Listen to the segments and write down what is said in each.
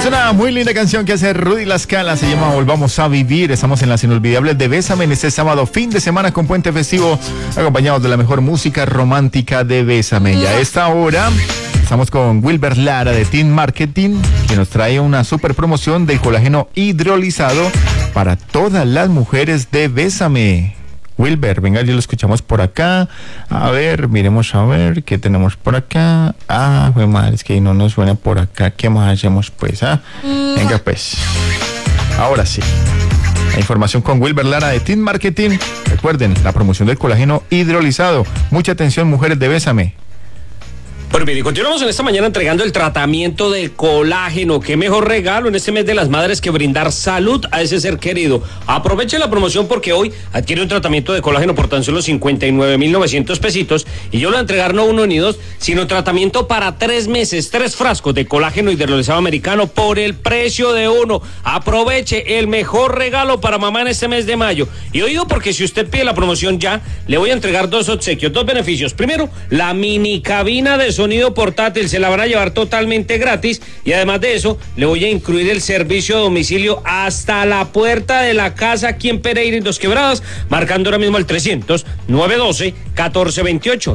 Es una muy linda canción que hace Rudy La Scala, se llama Volvamos a Vivir. Estamos en las inolvidables de Bésame en este sábado, fin de semana con puente festivo, acompañados de la mejor música romántica de Bésame. Y a esta hora estamos con Wilber Lara de Team Marketing, que nos trae una super promoción del colágeno hidrolizado para todas las mujeres de Bésame. Wilber, venga, ya lo escuchamos por acá. A ver, miremos a ver qué tenemos por acá. Pues madre, es que no nos suena por acá. ¿Qué más hacemos pues? Venga pues. Ahora sí. La información con Wilber Lara de Team Marketing. Recuerden, la promoción del colágeno hidrolizado. Mucha atención, mujeres de Bésame. Bueno, bien, y continuamos en esta mañana entregando el tratamiento de colágeno. Qué mejor regalo en este mes de las madres que brindar salud a ese ser querido. Aproveche la promoción porque hoy adquiere un tratamiento de colágeno por tan solo 59,900 pesitos. Y yo lo voy a entregar no uno ni dos, sino tratamiento para 3 meses, 3 frascos de colágeno hidrolizado americano por el precio de uno. Aproveche el mejor regalo para mamá en este mes de mayo. Y oído, porque si usted pide la promoción ya, le voy a entregar 2 obsequios, 2 beneficios. Primero, la mini cabina de sonido portátil, se la van a llevar totalmente gratis, y además de eso le voy a incluir el servicio a domicilio hasta la puerta de la casa aquí en Pereira y Dos Quebradas, marcando ahora mismo el 300-912-1428,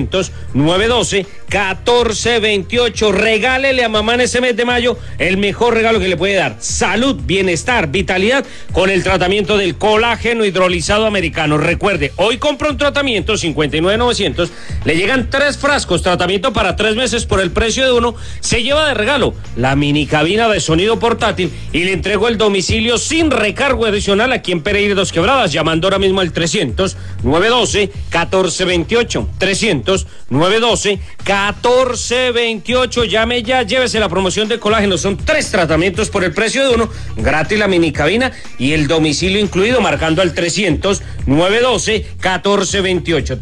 300-912-1428. Regálele a mamá en ese mes de mayo el mejor regalo que le puede dar: salud, bienestar, vitalidad con el tratamiento del colágeno hidrolizado americano. Recuerde, hoy compra un tratamiento 59,900, le llegan 3 frascos, tratamiento para 3 meses por el precio de uno, se lleva de regalo la mini cabina de sonido portátil y le entrego el domicilio sin recargo adicional aquí en Pereira y Dos Quebradas, llamando ahora mismo al 300-912-1428, 300-912-1428. Llame ya, llévese la promoción de colágeno, son 3 tratamientos por el precio de uno, gratis la mini cabina y el domicilio incluido, marcando al 300-912-1428,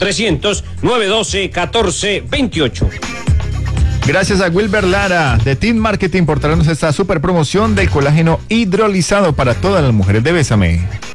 300-912-1428. Gracias a Wilber Lara de Team Marketing por traernos esta super promoción del colágeno hidrolizado para todas las mujeres de Bésame.